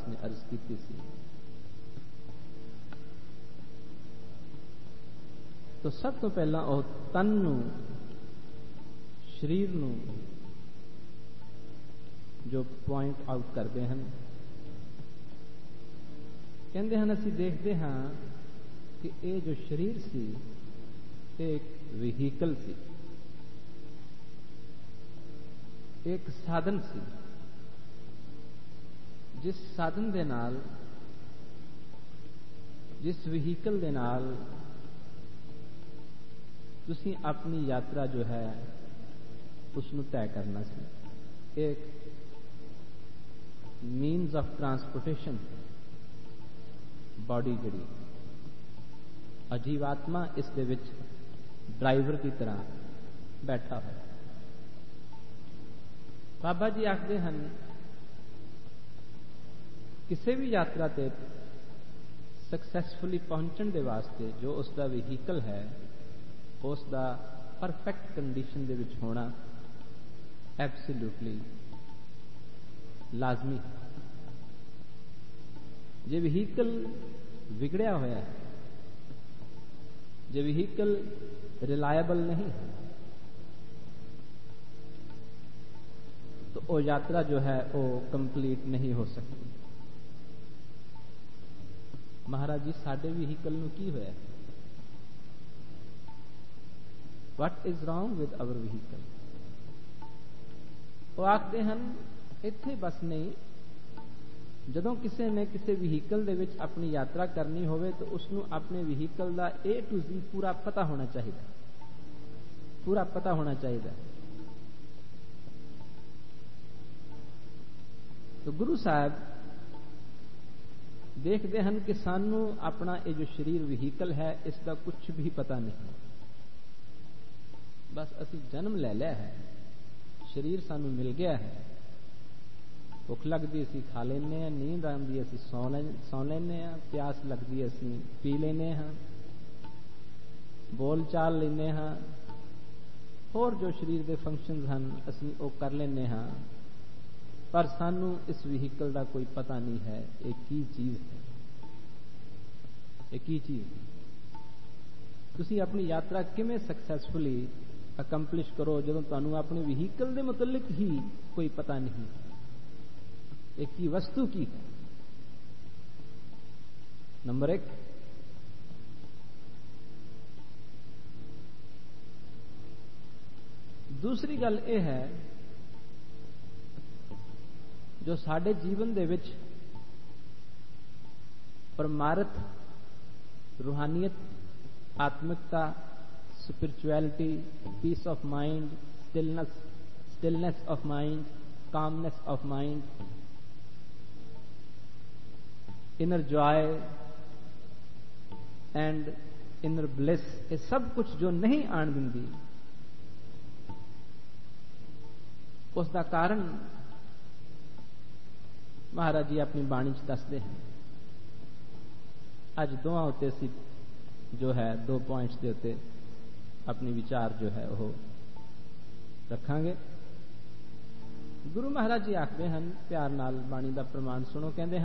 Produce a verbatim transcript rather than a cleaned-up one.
दास ने अर्ज की सी। तो सब तो पहला ਉਹ तन ਨੂੰ शरीर ਨੂੰ जो पॉइंट आउट करते हैं, कहते हैं असी देखते हाँ कि ये जो शरीर सी एक व्हीकल सी, एक साधन सी, जिस साधन दे नाल, जिस व्हीकल दे नाल तुसी अपनी यात्रा जो है उसनू तय करना सी। एक मीन्स ऑफ ट्रांसपोर्टेशन बॉडी जड़ी अजीवात्मा इस दे विच ड्राइवर की तरह बैठा है। बाबा जी आखते हैं किसी भी यात्रा ते सक्सैसफुली पहुंचने दे वास्ते जो उसका व्हीकल है उसका परफेक्ट कंडीशन दे विच होना एब्सोल्यूटली लाजमी है। जे व्हीकल बिगड़िया होया है, जे व्हीकल रिलायबल नहीं है, तो वो यात्रा जो है वो कंप्लीट नहीं हो सकती। महाराज जी साडे व्हीकल नूं की होया? What is wrong with our vehicle? वो आखते हैं इत्थे बस नहीं, जदों किसी ने किसी व्हीकल दे विच अपनी यात्रा करनी होवे तो उसनू अपने व्हीकल का ए टू जी पूरा पता होना चाहिए, पूरा पता होना चाहिए। तो गुरु साहब देखते हैं कि सानू अपना ये जो शरीर व्हीकल है इसका कुछ भी पता नहीं, बस असी जन्म ले लिया है, शरीर सानू मिल गया है, भुख लगती असी खा लेने हैं, नींद आती असी सौ ले सौ लेने हैं, प्यास लगती असी पी लेने हाँ, बोल चाल लेने हाँ, होर जो शरीर के फंक्शन हैं असी वो कर लेने हाँ, पर सानू इस व्हीकल का कोई पता नहीं है एक की चीज है, एक की चीज है। तुसी अपनी यात्रा किमें सक्सैसफुली अकंप्लिश करो जो तुहानू अपने व्हीकल के मुतलिक ही कोई पता नहीं, एक की वस्तु की है। नंबर एक, दूसरी गल यह है जो साडे जीवन दे विच परमार्थ, रूहानियत, आत्मिकता, spirituality, piece of mind, stillness stillness of mind, calmness of mind, inner Joy and inner bliss, ये सब कुछ जो नहीं आन दिंदी उसका कारण महाराज जी अपनी बाणी च दसदे हैं। अज दोवां उत्ते असीं जो है दो पॉइंट्स के उत्ते अपनी विचार जो है वह रखांगे। गुरु महाराज जी आखते हैं प्यार नाल बाणी का प्रमाण सुनो, कहते